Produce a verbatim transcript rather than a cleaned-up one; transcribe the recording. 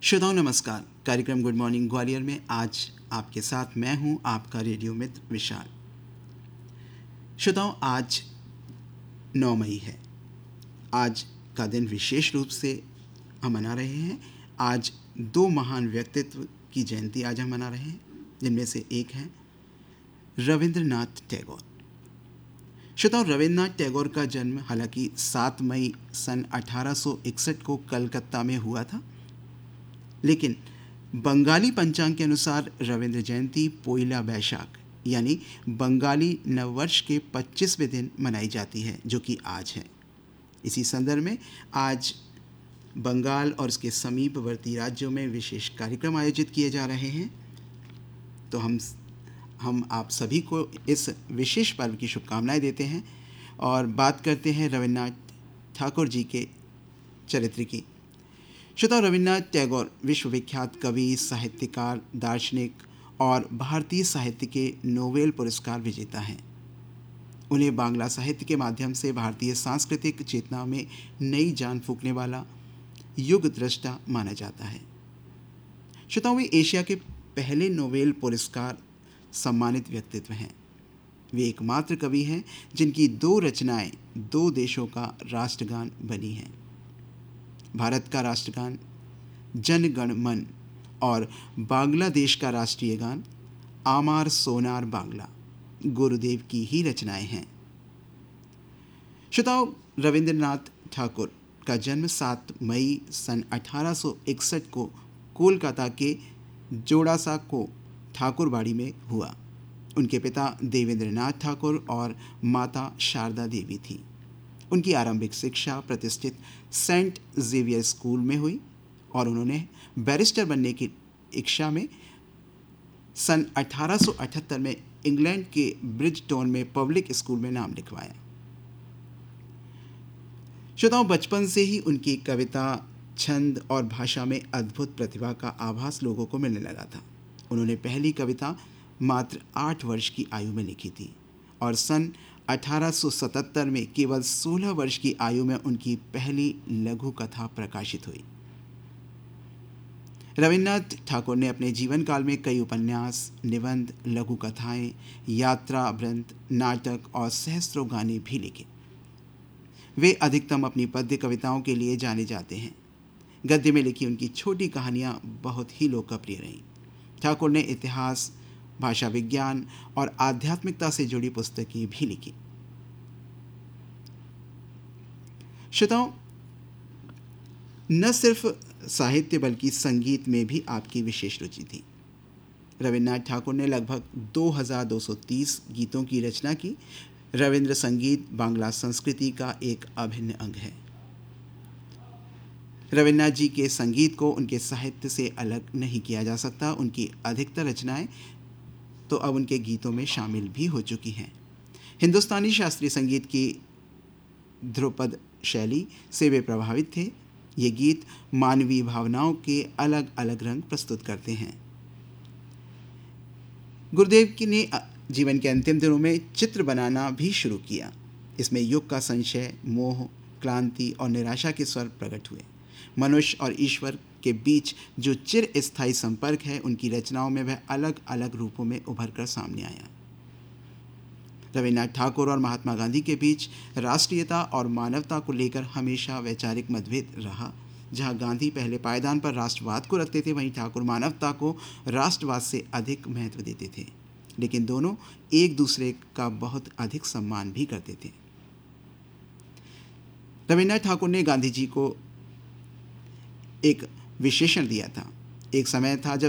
श्रोताओं नमस्कार। कार्यक्रम गुड मॉर्निंग ग्वालियर में आज आपके साथ मैं हूं, आपका रेडियो मित्र विशाल। श्रोताओं, आज नौ मई है। आज का दिन विशेष रूप से हम मना रहे हैं। आज दो महान व्यक्तित्व की जयंती आज हम मना रहे हैं, जिनमें से एक है रविंद्रनाथ टैगोर। श्रोताओं, रविंद्रनाथ टैगोर का जन्म हालांकि सात मई सन अठारह सौ इकसठ को कलकत्ता में हुआ था, लेकिन बंगाली पंचांग के अनुसार रविंद्र जयंती पोइला बैशाख यानी बंगाली नववर्ष के पच्चीसवें दिन मनाई जाती है, जो कि आज है। इसी संदर्भ में आज बंगाल और उसके समीपवर्ती राज्यों में विशेष कार्यक्रम आयोजित किए जा रहे हैं। तो हम हम आप सभी को इस विशेष पर्व की शुभकामनाएं देते हैं और बात करते हैं रविन्द्रनाथ ठाकुर जी के चरित्र की। श्रोताओं, रविन्द्रनाथ टैगोर विश्वविख्यात कवि, साहित्यकार, दार्शनिक और भारतीय साहित्य के नोबेल पुरस्कार विजेता हैं। उन्हें बांग्ला साहित्य के माध्यम से भारतीय सांस्कृतिक चेतना में नई जान फूंकने वाला युग दृष्टा माना जाता है। श्रोताओं, वे एशिया के पहले नोबेल पुरस्कार सम्मानित व्यक्तित्व हैं। वे एकमात्र कवि हैं जिनकी दो रचनाएं दो देशों का राष्ट्रगान बनी हैं। भारत का राष्ट्रगान जन गण मन और बांग्लादेश का राष्ट्रीय गान आमार सोनार बांग्ला गुरुदेव की ही रचनाएं हैं। श्रोताओं, रविंद्रनाथ ठाकुर का जन्म सात मई सन अठारह सौ इकसठ को कोलकाता के जोड़ासा को ठाकुरबाड़ी में हुआ। उनके पिता देवेंद्रनाथ ठाकुर और माता शारदा देवी थी। उनकी आरंभिक शिक्षा प्रतिष्ठित सेंट जेवियर स्कूल में हुई और उन्होंने बैरिस्टर बनने की इच्छा में सन अठारह सौ अठहत्तर में इंग्लैंड के ब्रिजटोन में पब्लिक स्कूल में नाम लिखवाया। श्रोताओं, बचपन से ही उनकी कविता, छंद और भाषा में अद्भुत प्रतिभा का आभास लोगों को मिलने लगा था। उन्होंने पहली कविता मात्र आठ वर्ष की आयु में लिखी थी और सन अठारह सौ सतहत्तर में केवल सोलह वर्ष की आयु में उनकी पहली लघु कथा प्रकाशित हुई। रविन्द्रनाथ ठाकुर ने अपने जीवन काल में कई उपन्यास, निबंध, लघु कथाएं, यात्रा वृंत, नाटक और सहस्त्रों गाने भी लिखे। वे अधिकतम अपनी पद्य कविताओं के लिए जाने जाते हैं। गद्य में लिखी उनकी छोटी कहानियां बहुत ही लोकप्रिय रहीं। ठाकुर ने इतिहास, भाषा विज्ञान और आध्यात्मिकता से जुड़ी पुस्तकें भी लिखी। श्रोताओं, न सिर्फ साहित्य बल्कि संगीत में भी आपकी विशेष रुचि थी। रविन्द्रनाथ ठाकुर ने लगभग दो हज़ार दो सौ तीस गीतों की रचना की। रविंद्र संगीत बांग्ला संस्कृति का एक अभिन्न अंग है। रविन्द्रनाथ जी के संगीत को उनके साहित्य से अलग नहीं किया जा सकता। उनकी अधिकतर रचनाएं तो अब उनके गीतों में शामिल भी हो चुकी हैं। हिंदुस्तानी शास्त्रीय संगीत की ध्रुपद शैली से वे प्रभावित थे। ये गीत मानवीय भावनाओं के अलग अलग रंग प्रस्तुत करते हैं। गुरुदेव की ने जीवन के अंतिम दिनों में चित्र बनाना भी शुरू किया। इसमें युग का संशय, मोह, क्लांति और निराशा के स्वर प्रकट हुए। मनुष्य और ईश्वर के बीच जो चिर स्थायी संपर्क है, उनकी रचनाओं में वह अलग अलग रूपों में उभर कर सामने आया। रविन्द्रनाथ ठाकुर और महात्मा गांधी के बीच राष्ट्रीयता और मानवता को लेकर हमेशा वैचारिक मतभेद रहा। जहां गांधी पहले पायदान पर राष्ट्रवाद को रखते थे, वहीं ठाकुर मानवता को राष्ट्रवाद से अधिक महत्व देते थे। लेकिन दोनों एक दूसरे का बहुत अधिक सम्मान भी करते थे। रविन्द्रनाथ ठाकुर ने गांधी जी को एक विशेषण दिया था। एक समय था जब